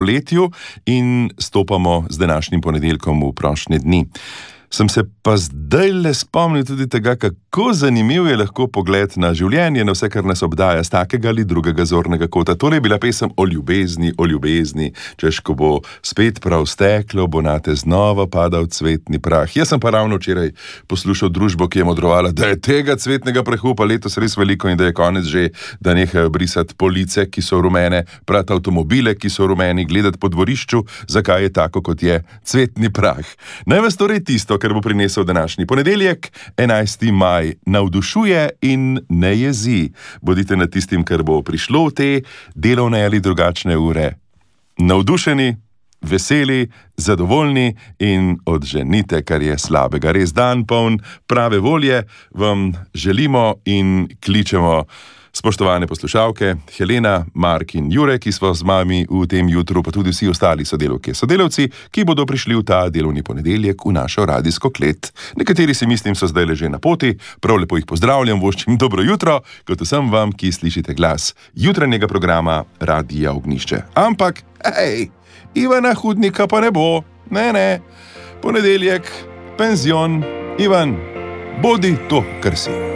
poletju in stopamo z današnjim ponedeljkom v prošnje dni. Sem se pa zdaj le spomnil tudi tega, kako zanimiv je lahko pogled na življenje, na vse, kar nas obdaja z takega ali drugega zornega kota. Torej je bila pesem o ljubezni, češ, ko bo spet prav steklo, bo nate znova padal cvetni prah. Jaz sem pa ravno včeraj poslušal družbo, ki je modrovala, da je tega cvetnega prahu pa letos res veliko in da je konec že, da nehajo brisati police, ki so rumene, prati avtomobile, ki so rumeni, gledati po dvorišču, zakaj je tako, kot je cvetni prah. Naj vas torej tisto, kar bo prinesel današnji ponedeljek, 11. maj, navdušuje in ne jezi. Bodite nad tistim, kar bo prišlo v te delovne ali drugačne ure. Navdušeni, veseli, zadovoljni in odženite, kar je slabega. Res dan poln prave volje vam želimo in kličemo. Spoštovane poslušalke, Helena, Mark in Jure, ki smo z vami v tem jutru, pa tudi vsi ostali sodelavci, ki bodo prišli v ta delovni ponedeljek v našo radijsko klet. Nekateri si mislim, so zdaj že na poti, prav lepo jih pozdravljam, voščim dobro jutro, kot vsem vam, ki slišite glas jutranjega programa Radija Ognjišče. Ampak, hej, Ivana Hudnika pa ne bo, ne, ponedeljek, penzion, Ivan, bodi to, kar si.